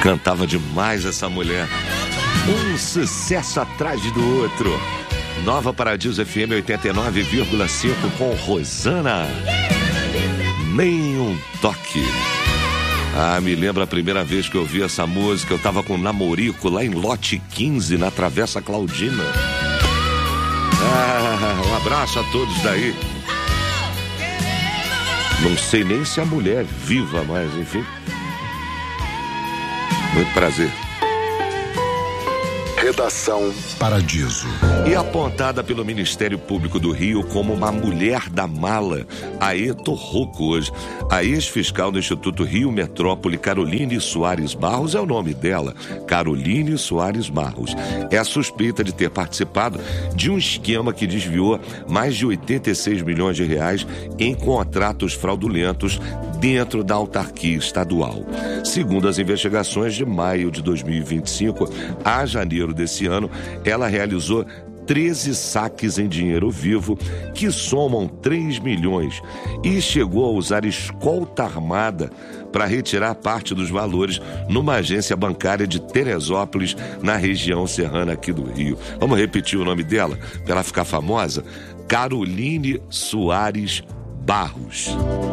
Cantava demais essa mulher. Um sucesso atrás do outro. Nova Paradiso FM 89,5 com Rosana. Nem um toque. Me lembra a primeira vez que eu ouvi essa música. Eu tava com um namorico lá em Lote 15, na Travessa Claudina. Um abraço a todos daí. Não sei nem se a mulher é viva, mas enfim. Muito prazer. Redação Paradiso. E apontada pelo Ministério Público do Rio como uma mulher da mala, Aeto Rocco hoje. A ex-fiscal do Instituto Rio Metrópole, Caroline Soares Barros, é o nome dela, Caroline Soares Barros. É a suspeita de ter participado de um esquema que desviou mais de 86 milhões de reais em contratos fraudulentos dentro da autarquia estadual. Segundo as investigações, de maio de 2025 a janeiro desse ano, ela realizou 13 saques em dinheiro vivo que somam 3 milhões e chegou a usar escolta armada para retirar parte dos valores numa agência bancária de Teresópolis, na região serrana aqui do Rio. Vamos repetir o nome dela para ela ficar famosa? Caroline Soares Barros.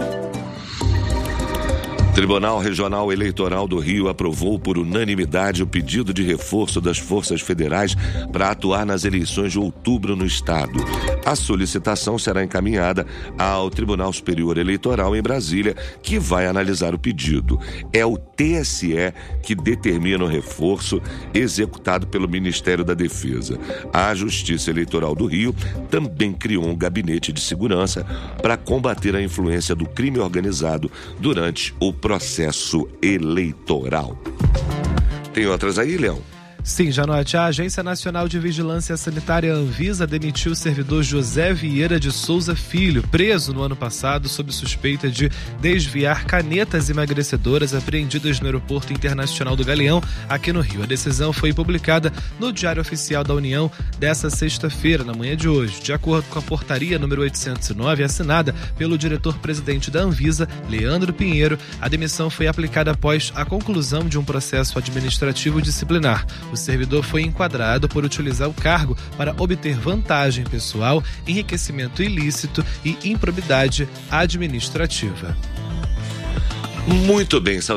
Tribunal Regional Eleitoral do Rio aprovou por unanimidade o pedido de reforço das forças federais para atuar nas eleições de outubro no estado. A solicitação será encaminhada ao Tribunal Superior Eleitoral em Brasília, que vai analisar o pedido. É o TSE que determina o reforço executado pelo Ministério da Defesa. A Justiça Eleitoral do Rio também criou um gabinete de segurança para combater a influência do crime organizado durante o processo eleitoral. Tem outras aí, Leão? Sim, Janote, a Agência Nacional de Vigilância Sanitária Anvisa demitiu o servidor José Vieira de Souza Filho, preso no ano passado sob suspeita de desviar canetas emagrecedoras apreendidas no Aeroporto Internacional do Galeão, aqui no Rio. A decisão foi publicada no Diário Oficial da União dessa sexta-feira, na manhã de hoje. De acordo com a portaria número 809, assinada pelo diretor-presidente da Anvisa, Leandro Pinheiro, a demissão foi aplicada após a conclusão de um processo administrativo disciplinar. O servidor foi enquadrado por utilizar o cargo para obter vantagem pessoal, enriquecimento ilícito e improbidade administrativa. Muito bem, são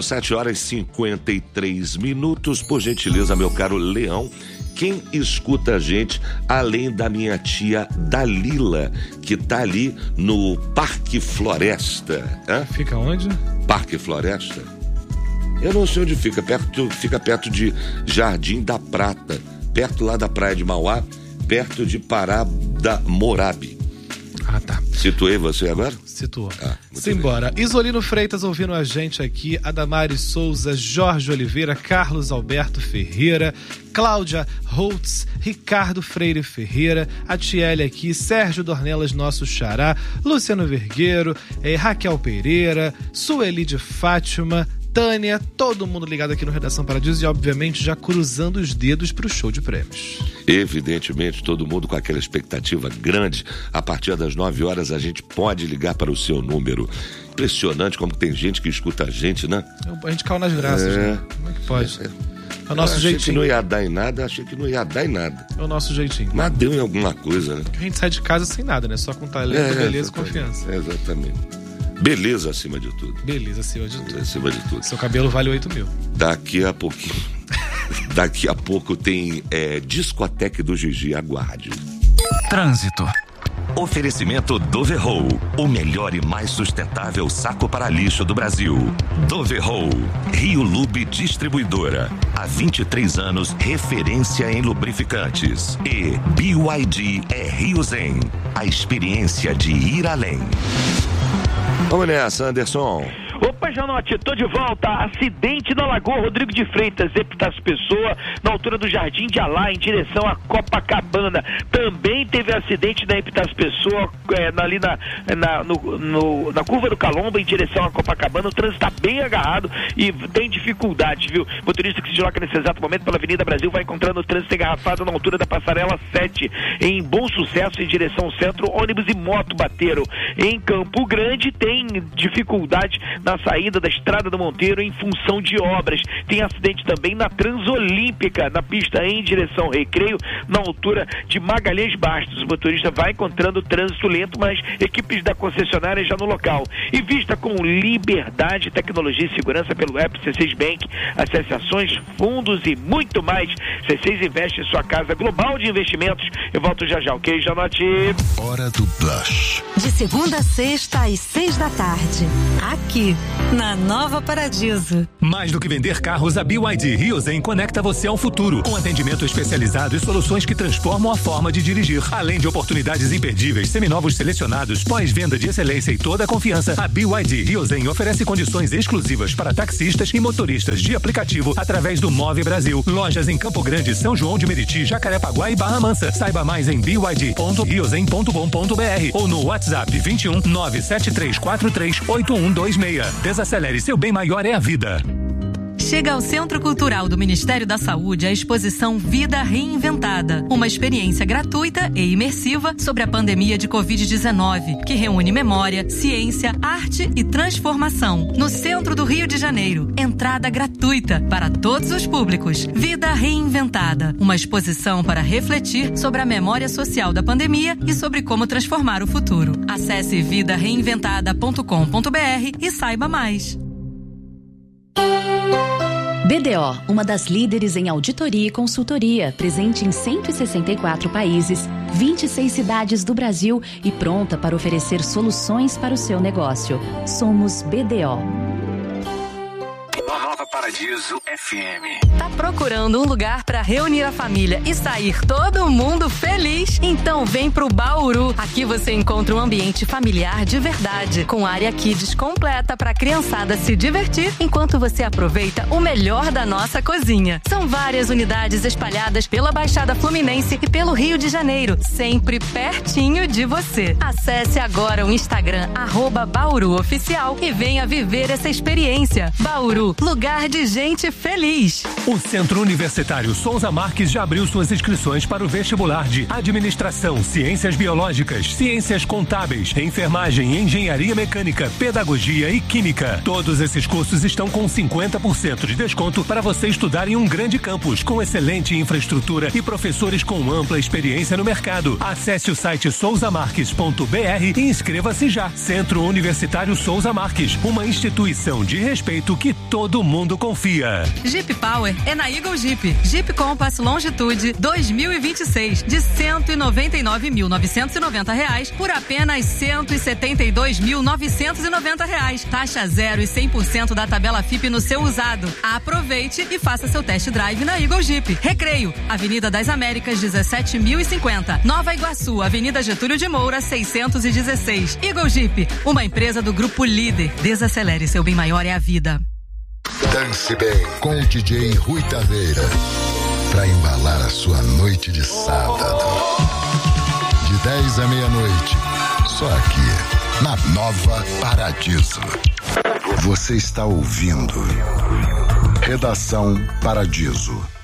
7h53. Por gentileza, meu caro Leão, quem escuta a gente, além da minha tia Dalila, que tá ali no Parque Floresta. Fica onde? Parque Floresta. Eu não sei onde fica perto de Jardim da Prata, perto lá da Praia de Mauá, perto de Pará da Morabe. Tá. Situei você agora? Situou. Simbora. Isolino Freitas ouvindo a gente aqui, Adamares Souza, Jorge Oliveira, Carlos Alberto Ferreira, Cláudia Holtz, Ricardo Freire Ferreira, a Tiele aqui, Sérgio Dornelas, nosso xará, Luciano Vergueiro, Raquel Pereira, Sueli de Fátima, Tânia, todo mundo ligado aqui no Redação Paradiso e, obviamente, já cruzando os dedos para o show de prêmios. Evidentemente, todo mundo com aquela expectativa grande. A partir das 9 horas a gente pode ligar para o seu número. Impressionante como tem gente que escuta a gente, né? A gente caiu nas graças, né? Como é que pode? É o nosso jeitinho. Achei que não ia dar em nada, É o nosso jeitinho. Mas deu em alguma coisa, né? A gente sai de casa sem nada, né? Só com talento, beleza e confiança. Exatamente. Beleza acima de tudo. Beleza acima de tudo. Acima de tudo. Seu cabelo vale 8 mil. Daqui a pouco tem Discoteca do Gigi, aguarde. Trânsito. Oferecimento Doverroll, o melhor e mais sustentável saco para lixo do Brasil. Doverroll, Rio Lube Distribuidora. Há 23 anos, referência em lubrificantes. E BYD é Rio Zen, a experiência de ir além. Vamos nessa, Anderson. Opa, Janote, tô de volta. Acidente na Lagoa Rodrigo de Freitas, Epitácio Pessoa, na altura do Jardim de Alá, em direção a Copacabana. Também teve acidente na Epitácio Pessoa, ali na curva do Calombo, em direção a Copacabana. O trânsito está bem agarrado e tem dificuldade, viu? O motorista que se desloca nesse exato momento pela Avenida Brasil vai encontrando o trânsito engarrafado na altura da Passarela 7. Em Bom Sucesso, em direção ao centro, ônibus e moto bateram. Em Campo Grande tem dificuldade na saída ainda da Estrada do Monteiro em função de obras. Tem acidente também na Transolímpica, na pista em direção ao Recreio, na altura de Magalhães Bastos. O motorista vai encontrando trânsito lento, mas equipes da concessionária já no local. Invista com liberdade, tecnologia e segurança pelo app C6 Bank. Acesse ações, fundos e muito mais. C6 investe em sua casa global de investimentos. Eu volto já, ok? Já anote. Hora do Blush. De segunda a sexta às 6 da tarde. Aqui, na Nova Paradiso. Mais do que vender carros, a BYD Rio Zen conecta você ao futuro. Com atendimento especializado e soluções que transformam a forma de dirigir. Além de oportunidades imperdíveis, seminovos selecionados, pós-venda de excelência e toda a confiança, a BYD Rio Zen oferece condições exclusivas para taxistas e motoristas de aplicativo através do Move Brasil. Lojas em Campo Grande, São João de Meriti, Jacarepaguá e Barra Mansa. Saiba mais em byd.riozen.com.br ou no WhatsApp 21 97343 8126. Desacelere, seu bem maior é a vida. Chega ao Centro Cultural do Ministério da Saúde a exposição Vida Reinventada, uma experiência gratuita e imersiva sobre a pandemia de Covid-19, que reúne memória, ciência, arte e transformação. No centro do Rio de Janeiro, entrada gratuita para todos os públicos. Vida Reinventada, uma exposição para refletir sobre a memória social da pandemia e sobre como transformar o futuro. Acesse vidareinventada.com.br e saiba mais. BDO, uma das líderes em auditoria e consultoria, presente em 164 países, 26 cidades do Brasil e pronta para oferecer soluções para o seu negócio. Somos BDO. Nova Paradiso FM. Tá procurando um lugar para reunir a família e sair todo mundo feliz? Então vem pro Bauru. Aqui você encontra um ambiente familiar de verdade, com área kids completa para a criançada se divertir enquanto você aproveita o melhor da nossa cozinha. São várias unidades espalhadas pela Baixada Fluminense e pelo Rio de Janeiro, sempre pertinho de você. Acesse agora o Instagram @BauruOficial e venha viver essa experiência. Bauru, lugar de gente feliz. O Centro Universitário Souza Marques já abriu suas inscrições para o vestibular de Administração, Ciências Biológicas, Ciências Contábeis, Enfermagem, Engenharia Mecânica, Pedagogia e Química. Todos esses cursos estão com 50% de desconto para você estudar em um grande campus, com excelente infraestrutura e professores com ampla experiência no mercado. Acesse o site souzamarques.br e inscreva-se já. Centro Universitário Souza Marques, uma instituição de respeito que todo mundo confia. Jeep Power é na Eagle Jeep. Jeep Compass Longitude 2026 de R$199.990 por apenas R$172.990. Taxa 0 e 100% da tabela FIP no seu usado. Aproveite e faça seu test drive na Eagle Jeep. Recreio, Avenida das Américas 17.050. Nova Iguaçu, Avenida Getúlio de Moura 616. Eagle Jeep, uma empresa do Grupo Líder. Desacelere, seu bem maior é a vida. Dance bem com o DJ Rui Taveira, pra embalar a sua noite de sábado. De 10 à meia-noite, só aqui, na Nova Paradiso. Você está ouvindo Redação Paradiso.